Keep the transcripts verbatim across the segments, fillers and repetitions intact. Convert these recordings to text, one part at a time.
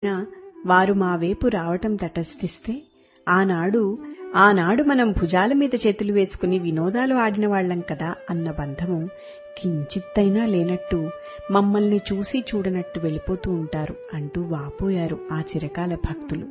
వారు మా వైపు రావటం తటస్థిస్తే ఆనాడు ఆనాడు మనం భుజాల మీద చేతులు వేసుకుని వినోదాలు ఆడినవాళ్లం కదా అన్న బంధము కించిత్తైనా లేనట్టు మమ్మల్ని చూసి చూడనట్టు వెళ్ళిపోతూ ఉంటారు అంటూ వాపోయారు ఆ చిరకాల భక్తులు.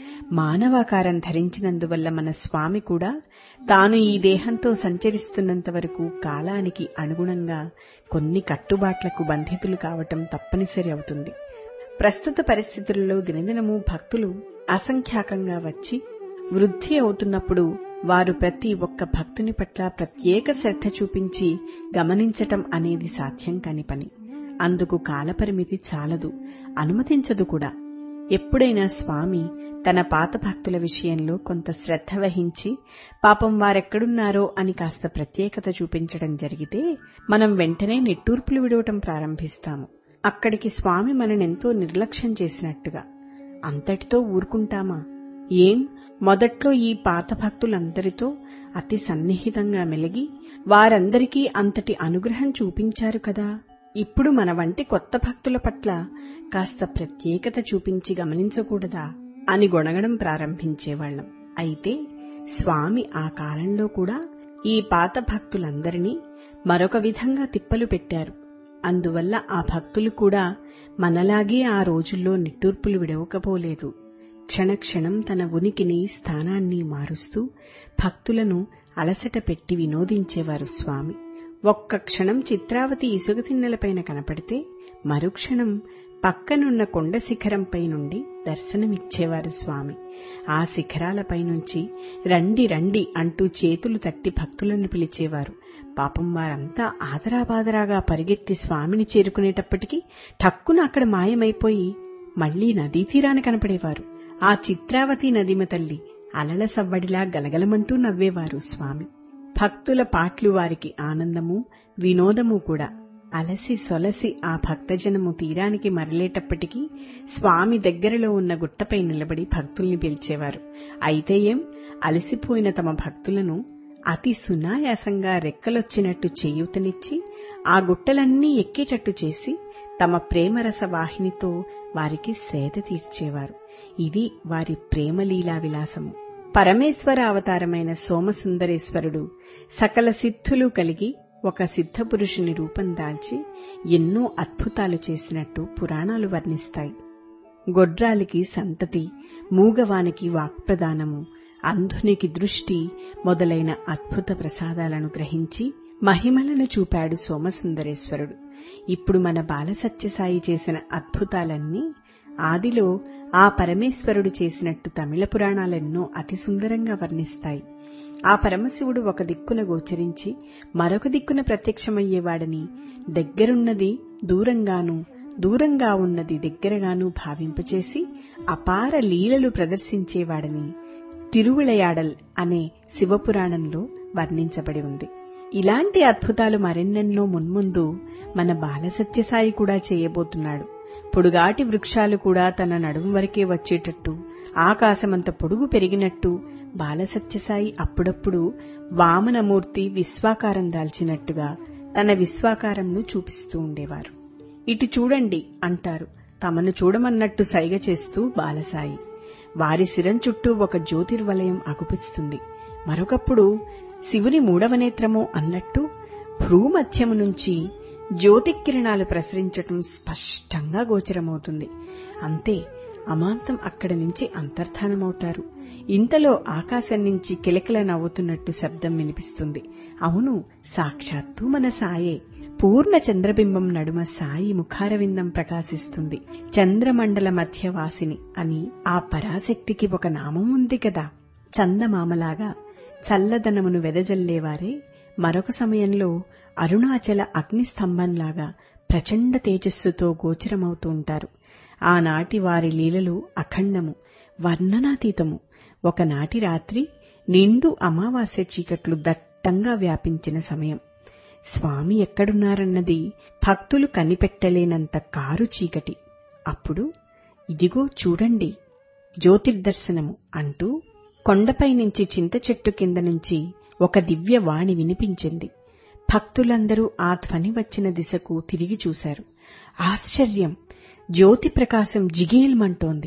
మానవాకారం ధరించినందువల్ల మన స్వామి కూడా తాను ఈ దేహంతో సంచరిస్తున్నంత వరకు కాలానికి అనుగుణంగా కొన్ని కట్టుబాట్లకు బంధితులు కావటం తప్పనిసరి అవుతుంది. ప్రస్తుత పరిస్థితులలో దినదినము భక్తులు అసంఖ్యాకంగా వచ్చి వృద్ధి అవుతున్నప్పుడు వారు ప్రతి ఒక్క భక్తుని పట్ల ప్రత్యేక శ్రద్ధ చూపించి గమనించటం అనేది సాధ్యం కాని పని. అందుకు కాలపరిమితి చాలదు, అనుమతించదు కూడా. ఎప్పుడైనా స్వామి తన పాత భక్తుల విషయంలో కొంత శ్రద్ధ వహించి పాపం వారెక్కడున్నారో అని కాస్త ప్రత్యేకత చూపించడం జరిగితే మనం వెంటనే నిట్టూర్పులు విడవటం ప్రారంభిస్తాము. అక్కడికి స్వామి మననెంతో నిర్లక్ష్యం చేసినట్టుగా. అంతటితో ఊరుకుంటామా? ఏం, మొదట్లో ఈ పాత భక్తులందరితో అతి సన్నిహితంగా మెలిగి వారందరికీ అంతటి అనుగ్రహం చూపించారు కదా, ఇప్పుడు మన వంటి కొత్త భక్తుల పట్ల కాస్త ప్రత్యేకత చూపించి గమనించకూడదా అని గొణగడం ప్రారంభించేవాళ్లం. అయితే స్వామి ఆ కాలంలో కూడా ఈ పాత భక్తులందరినీ మరొక విధంగా తిప్పలు పెట్టారు. అందువల్ల ఆ భక్తులు కూడా మనలాగే ఆ రోజుల్లో నిట్టూర్పులు విడవకపోలేదు. క్షణక్షణం తన ఉనికిని స్థానాన్ని మారుస్తూ భక్తులను అలసట పెట్టి వినోదించేవారు స్వామి. ఒక్క క్షణం చిత్రావతి ఇసుక తిన్నెలపైన కనపడితే మరుక్షణం పక్కనున్న కొండ శిఖరంపై నుండి దర్శనమిచ్చేవారు స్వామి. ఆ శిఖరాలపై నుంచి రండి రండి అంటూ చేతులు తట్టి భక్తులను పిలిచేవారు. పాపం వారంతా ఆదరాబాదరాగా పరిగెత్తి స్వామిని చేరుకునేటప్పటికీ ఠక్కున అక్కడ మాయమైపోయి మళ్లీ నదీ తీరాన కనపడేవారు. ఆ చిత్రావతి నదిమ తల్లి అలల సవ్వడిలా గలగలమంటూ నవ్వేవారు స్వామి. భక్తుల పాట్లు వారికి ఆనందము, వినోదము కూడా. అలసి సొలసి ఆ భక్తజనము తీరానికి మరలేటప్పటికీ స్వామి దగ్గరలో ఉన్న గుట్టపై నిలబడి భక్తుల్ని పిలిచేవారు. అయితే ఏం, అలసిపోయిన తమ భక్తులను అతి సునాయాసంగా రెక్కలొచ్చినట్టు చేయూతనిచ్చి ఆ గుట్టలన్నీ ఎక్కేటట్టు చేసి తమ ప్రేమరస వాహినితో వారికి సేద తీర్చేవారు. ఇది వారి ప్రేమలీలా విలాసము. పరమేశ్వర అవతారమైన సోమసుందరేశ్వరుడు సకల సిద్ధులు కలిగి ఒక సిద్ధపురుషుని రూపం దాల్చి ఎన్నో అద్భుతాలు చేసినట్టు పురాణాలు వర్ణిస్తాయి. గొడ్రాలికి సంతతి, మూగవానికి వాక్ప్రదానము, అంధునికి దృష్టి మొదలైన అద్భుత ప్రసాదాలను గ్రహించి మహిమలను చూపాడు సోమసుందరేశ్వరుడు. ఇప్పుడు మన బాలసత్యసాయి చేసిన అద్భుతాలన్నీ ఆదిలో ఆ పరమేశ్వరుడు చేసినట్టు తమిళ పురాణాలెన్నో అతి సుందరంగా వర్ణిస్తాయి. ఆ పరమశివుడు ఒక దిక్కున గోచరించి మరొక దిక్కున ప్రత్యక్షమయ్యేవాడని, దగ్గరున్నది దూరంగానూ దూరంగా ఉన్నది దగ్గరగానూ భావింపచేసి అపార లీలలు ప్రదర్శించేవాడని తిరువిళయాడల్ అనే శివపురాణంలో వర్ణించబడి ఉంది. ఇలాంటి అద్భుతాలు మరెన్నెన్నో మున్ముందు మన బాలసత్యసాయి కూడా చేయబోతున్నాడు. పొడుగాటి వృక్షాలు కూడా తన నడుము వరకే వచ్చేటట్టు, ఆకాశమంత పొడుగు పెరిగినట్టు బాలసత్యసాయి అప్పుడప్పుడు వామనమూర్తి విశ్వాకారం దాల్చినట్టుగా తన విశ్వాకారంను చూపిస్తూ ఉండేవారు. ఇటు చూడండి అంటారు తమను చూడమన్నట్టు సైగ చేస్తూ బాలసాయి. వారి శిరం చుట్టూ ఒక జ్యోతిర్వలయం అగుపిస్తుంది. మరొకప్పుడు శివుని మూడవ నేత్రమో అన్నట్టు భ్రూమధ్యము నుంచి జ్యోతికిరణాలు ప్రసరించటం స్పష్టంగా గోచరమవుతుంది. అంతే, అమాంతం అక్కడి నుంచి అంతర్ధానమవుతారు. ఇంతలో ఆకాశం నుంచి కిలకిల నవ్వుతున్నట్టు శబ్దం వినిపిస్తుంది. అవును, సాక్షాత్తు మన సాయే. పూర్ణ చంద్రబింబం నడుమ సాయి ముఖారవిందం ప్రకాశిస్తుంది. చంద్రమండల మధ్యవాసిని అని ఆ పరాశక్తికి ఒక నామం ఉంది కదా. చందమామలాగా చల్లదనమును వెదజల్లేవారే మరొక సమయంలో అరుణాచల అగ్నిస్తంభంలాగా ప్రచండ తేజస్సుతో గోచరమవుతూ ఉంటారు. ఆనాటి వారి లీలలు అఖండము, వర్ణనాతీతము. ఒకనాటి రాత్రి నిండు అమావాస్య చీకట్లు దట్టంగా వ్యాపించిన సమయం. స్వామి ఎక్కడున్నారన్నది భక్తులు కనిపెట్టలేనంత కారు చీకటి. అప్పుడు ఇదిగో చూడండి జ్యోతిర్దర్శనము అంటూ కొండపై నుంచి చింత చెట్టు కింద నుంచి ఒక దివ్యవాణి వినిపించింది. భక్తులందరూ ఆ ధ్వని వచ్చిన దిశకు తిరిగి చూశారు. ఆశ్చర్యం! జ్యోతి ప్రకాశం జిగేల్మంటోంది.